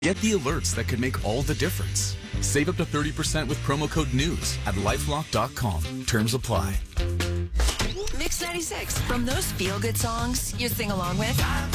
Get the alerts that could make all the difference. Save up to 30% with promo code NEWS at LifeLock.com. Terms apply. Mix 96. From those feel-good songs you sing along with